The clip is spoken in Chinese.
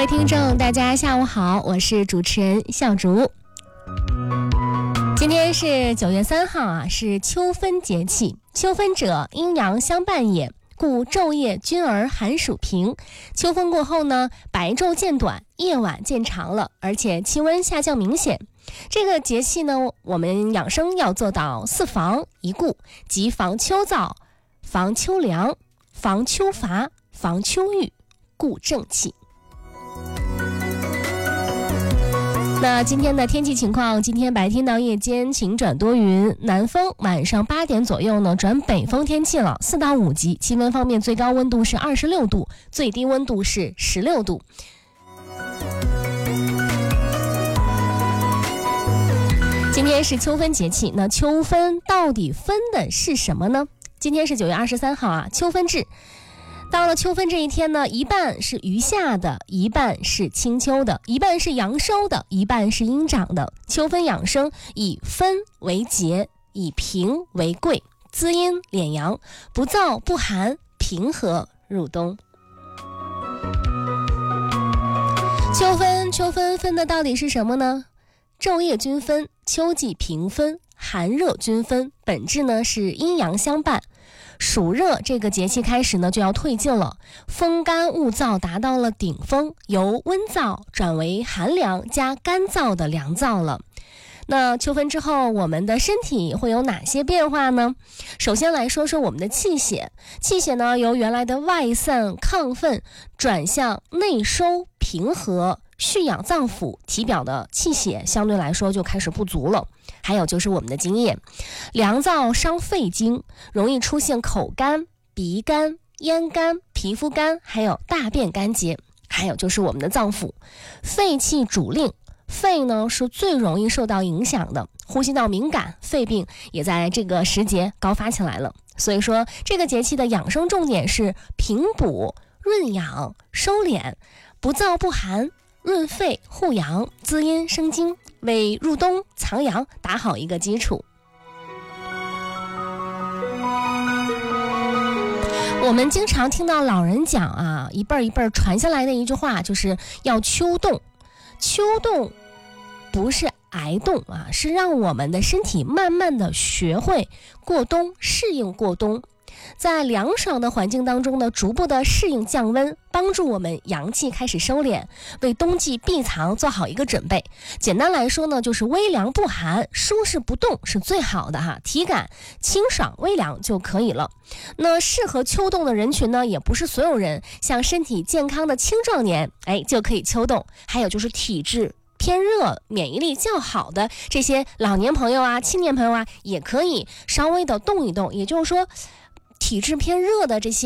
听众大家下午好，我是主持人笑竹。今天是9月3号啊，是秋分节气。秋分者，阴阳相伴也，故昼夜均而寒暑平。秋分过后呢，白昼渐短，夜晚渐长了，而且气温下降明显。这个节气呢，我们养生要做到4防1固，即防秋燥、防秋凉、防秋乏、防秋郁，固正气。那今天的天气情况，今天白天到夜间晴转多云，南风，晚上8点左右呢转北风天气了，4到5级。气温方面，最高温度是26度，最低温度是16度。今天是秋分节气，那秋分到底分的是什么呢？今天是9月23号啊，秋分至。到了秋分这一天呢，一半是余下的，一半是清秋的，一半是阳收的，一半是阴长的。秋分养生，以分为节，以平为贵，滋阴敛阳，不燥不寒，平和入冬。秋分分的到底是什么呢？昼夜均分，秋季平分，寒热均分，本质呢是阴阳相伴。暑热这个节气开始呢就要退尽了，风干物燥达到了顶峰，由温燥转为寒凉加干燥的凉燥了。那秋分之后，我们的身体会有哪些变化呢？首先来说说我们的气血，气血呢由原来的外散亢奋转向内收平和，蓄养脏腑，体表的气血相对来说就开始不足了。还有就是我们的津液，凉燥伤肺经，容易出现口干、鼻干、咽干、皮肤干，还有大便干结。还有就是我们的脏腑，肺气主令，肺呢是最容易受到影响的，呼吸道敏感，肺病也在这个时节高发起来了。所以说这个节气的养生重点是平补、润养、收敛，不燥不寒，润肺护阳，滋阴生津，为入冬藏阳打好一个基础。我们经常听到老人讲啊，一辈一辈传下来的一句话，就是要秋冻。秋冻不是挨冻啊，是让我们的身体慢慢的学会过冬，适应过冬。在凉爽的环境当中呢，逐步的适应降温，帮助我们阳气开始收敛，为冬季避藏做好一个准备。简单来说呢，就是微凉不寒，舒适不冻是最好的哈，体感清爽微凉就可以了。那适合秋冻的人群呢，也不是所有人，像身体健康的青壮年就可以秋冻，还有就是体质偏热、免疫力较好的这些老年朋友啊、青年朋友啊，也可以稍微的动一动。也就是说，体质偏热的这些